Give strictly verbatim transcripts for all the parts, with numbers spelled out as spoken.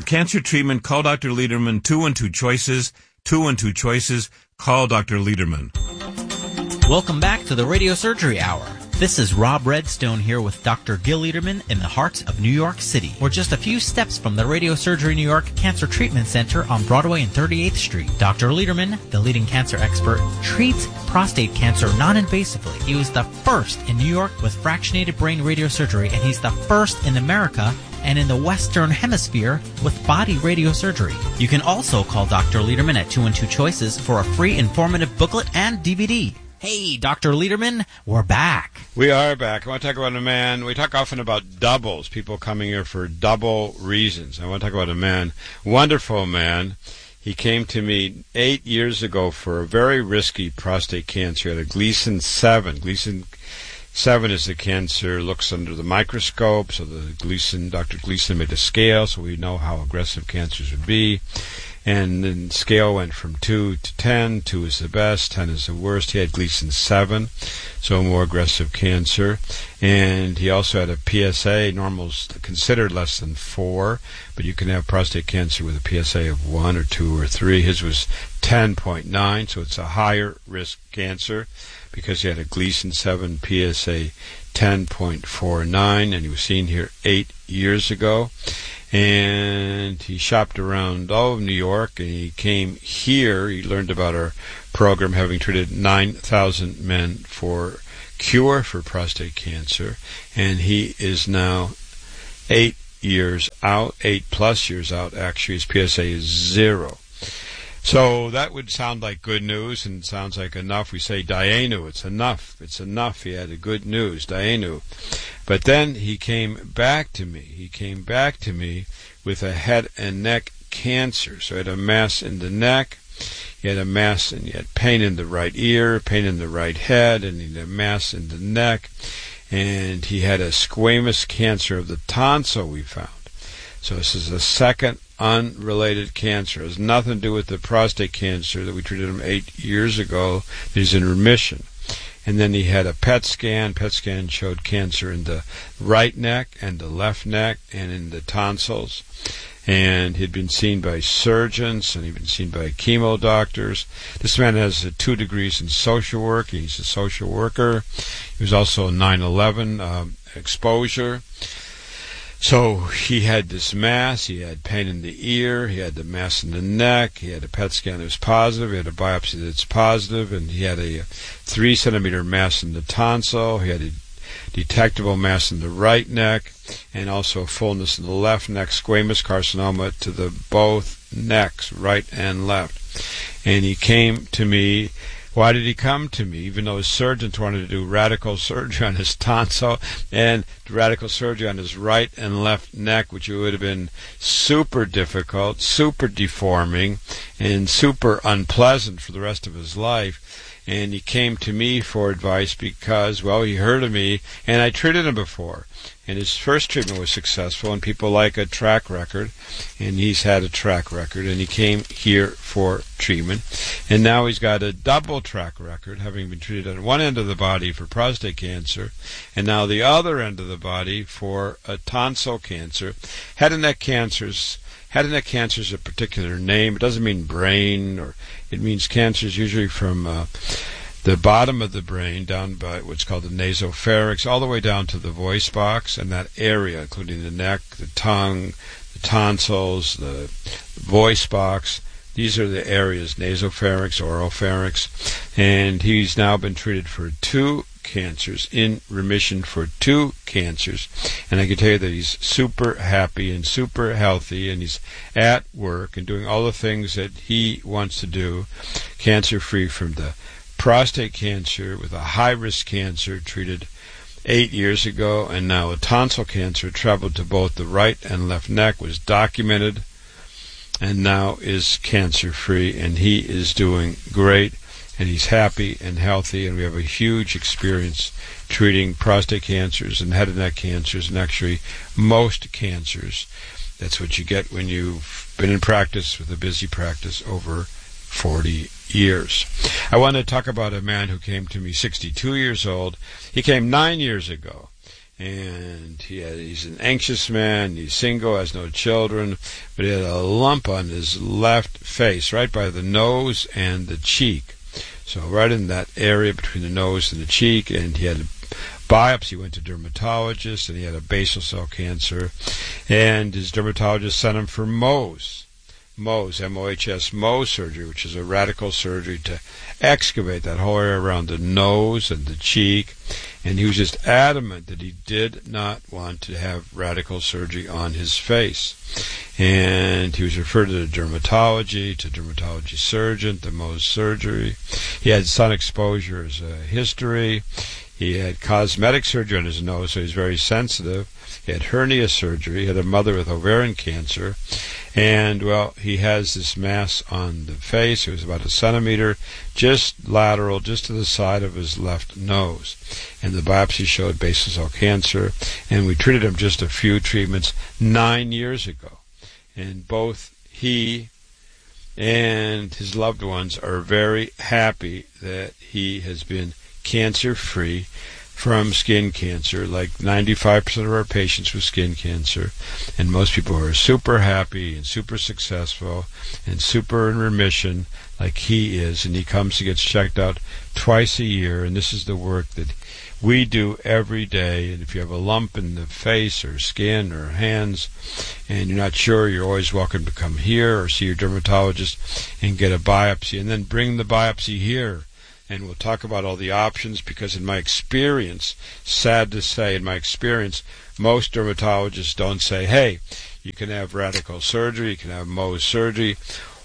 cancer treatment, call Doctor Lederman. Two and two choices. Two and two choices. Call Doctor Lederman. Welcome back to the Radio Surgery Hour. This is Rob Redstone here with Doctor Gil Lederman in the heart of New York City. We're just a few steps from the Radio Surgery New York Cancer Treatment Center on Broadway and thirty-eighth Street. Doctor Lederman, the leading cancer expert, treats prostate cancer non-invasively. He was the first in New York with fractionated brain radiosurgery, and he's the first in America and in the Western Hemisphere with body radiosurgery. You can also call Doctor Lederman at two and two choices for a free informative booklet and D V D. Hey, Doctor Lederman, we're back. We are back. I want to talk about a man. We talk often about doubles, people coming here for double reasons. I want to talk about a man, wonderful man. He came to me eight years ago for a very risky prostate cancer. He had a Gleason seven. Gleason seven is the cancer, looks under the microscope, so the Gleason, Doctor Gleason made a scale so we know how aggressive cancers would be. And the scale went from two to ten. two is the best, ten is the worst. He had Gleason seven, so more aggressive cancer. And he also had a P S A, normal's considered less than four, but you can have prostate cancer with a P S A of one or two or three. His was ten point nine, so it's a higher risk cancer because he had a Gleason seven, P S A ten point four nine, and he was seen here eight years ago. And he shopped around all of New York, and he came here. He learned about our program, having treated nine thousand men for cure for prostate cancer, and he is now eight years out, eight plus years out, actually. His P S A is zero. So that would sound like good news, and sounds like enough. We say Dayenu, it's enough, it's enough. He had a good news, Dayenu. But then he came back to me. He came back to me with a head and neck cancer. So he had a mass in the neck, he had a mass, and he had pain in the right ear, pain in the right head, and he had a mass in the neck, and he had a squamous cancer of the tonsil, we found. So this is a second unrelated cancer. It has nothing to do with the prostate cancer that we treated him eight years ago. He's in remission. And then he had a P E T scan. P E T scan showed cancer in the right neck and the left neck and in the tonsils. And he'd been seen by surgeons and he'd been seen by chemo doctors. This man has uh, two degrees in social work. He's a social worker. He was also a nine eleven um, exposure. So he had this mass, he had pain in the ear, he had the mass in the neck, he had a P E T scan that was positive, he had a biopsy that's positive, and he had a three centimeter mass in the tonsil, he had a detectable mass in the right neck, and also a fullness in the left neck, squamous carcinoma to the both necks, right and left. And he came to me. Why did he come to me? Even though his surgeons wanted to do radical surgery on his tonsil and radical surgery on his right and left neck, which would have been super difficult, super deforming, and super unpleasant for the rest of his life. And he came to me for advice because, well, he heard of me, and I treated him before. And his first treatment was successful, and people like a track record, and he's had a track record, and he came here for treatment. And now he's got a double track record, having been treated on one end of the body for prostate cancer, and now the other end of the body for a tonsil cancer. Head and neck cancers, head and neck cancer is a particular name. It doesn't mean brain, or it means cancers usually from uh, the bottom of the brain down by what's called the nasopharynx, all the way down to the voice box, and that area, including the neck, the tongue, the tonsils, the voice box. These are the areas, nasopharynx, oropharynx. And he's now been treated for two cancers, in remission for two cancers. And I can tell you that he's super happy and super healthy, and he's at work and doing all the things that he wants to do, cancer-free from the prostate cancer with a high-risk cancer treated eight years ago, and now a tonsil cancer traveled to both the right and left neck, was documented, and now is cancer-free, and he is doing great, and he's happy and healthy, and we have a huge experience treating prostate cancers and head and neck cancers, and actually most cancers. That's what you get when you've been in practice with a busy practice over forty years. I want to talk about a man who came to me sixty-two years old. He came nine years ago, And he had, he's an anxious man, he's single, has no children, but he had a lump on his left face, right by the nose and the cheek. So right in that area between the nose and the cheek, and he had a biopsy, he went to dermatologist, and he had a basal cell cancer, and his dermatologist sent him for Mohs. Mohs, M O H S, Mohs surgery, which is a radical surgery to excavate that whole area around the nose and the cheek. And he was just adamant that he did not want to have radical surgery on his face. And he was referred to dermatology, to dermatology surgeon, to Mohs surgery. He had sun exposure as a history. He had cosmetic surgery on his nose, so he was very sensitive. He had hernia surgery. He had a mother with ovarian cancer. And, well, he has this mass on the face. It was about a centimeter, just lateral, just to the side of his left nose. And the biopsy showed basal cell cancer. And we treated him just a few treatments nine years ago. And both he and his loved ones are very happy that he has been cancer-free from skin cancer, like ninety-five percent of our patients with skin cancer, and most people are super happy and super successful and super in remission like he is, and he comes and gets checked out twice a year, and this is the work that we do every day. And if you have a lump in the face or skin or hands and you're not sure, you're always welcome to come here or see your dermatologist and get a biopsy, and then bring the biopsy here. And we'll talk about all the options, because in my experience, sad to say, in my experience, most dermatologists don't say, hey, you can have radical surgery, you can have Mohs surgery,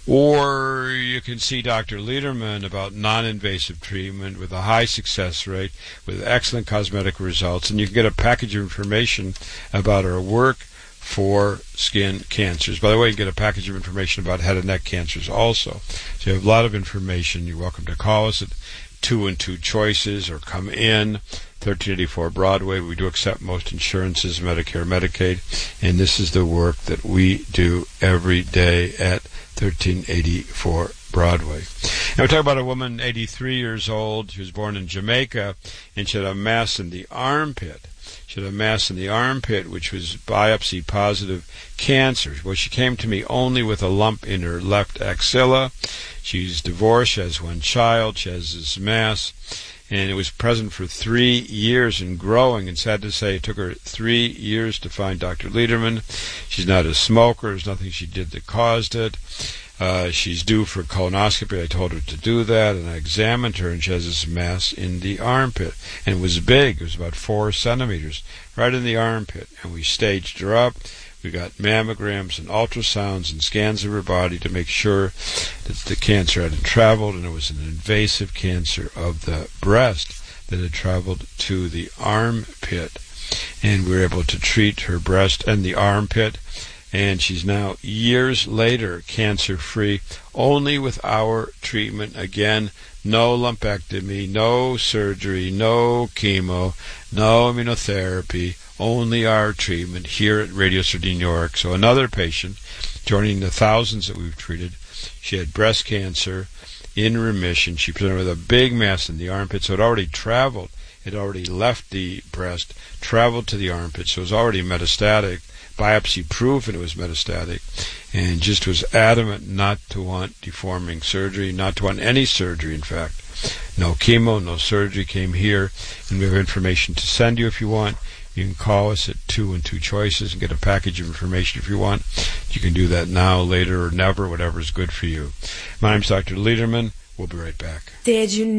or you can see Doctor Lederman about non-invasive treatment with a high success rate, with excellent cosmetic results, and you can get a package of information about our work for skin cancers. By the way, you get a package of information about head and neck cancers also. So you have a lot of information. You're welcome to call us at two and two choices, or come in thirteen eighty-four Broadway. We do accept most insurances, Medicare, Medicaid, and this is the work that we do every day at thirteen eighty-four Broadway. And we talk about a woman, eighty-three years old. She was born in Jamaica, and she had a mass in the armpit. She had a mass in the armpit, which was biopsy positive cancer. Well, she came to me only with a lump in her left axilla. She's divorced, she has one child, she has this mass, and it was present for three years and growing. And sad to say, it took her three years to find Doctor Lederman. She's not a smoker. There's nothing she did that caused it. Uh, she's due for colonoscopy. I told her to do that, and I examined her, and she has this mass in the armpit. And it was big. It was about four centimeters, right in the armpit. And we staged her up. We got mammograms and ultrasounds and scans of her body to make sure that the cancer hadn't traveled, and it was an invasive cancer of the breast that had traveled to the armpit. And we were able to treat her breast and the armpit, and she's now, years later, cancer-free, only with our treatment. Again, no lumpectomy, no surgery, no chemo, no immunotherapy, only our treatment here at Radio City, New York. So another patient, joining the thousands that we've treated, she had breast cancer in remission. She presented with a big mass in the armpit, so it already traveled. It already left the breast, traveled to the armpit, so it was already metastatic. Biopsy proof, and it was metastatic, and just was adamant not to want deforming surgery, not to want any surgery, in fact. No chemo, no surgery. Came here, and we have information to send you if you want. You can call us at two and two choices and get a package of information if you want. You can do that now, later, or never, whatever is good for you. My name's Doctor Lederman. We'll be right back. Did you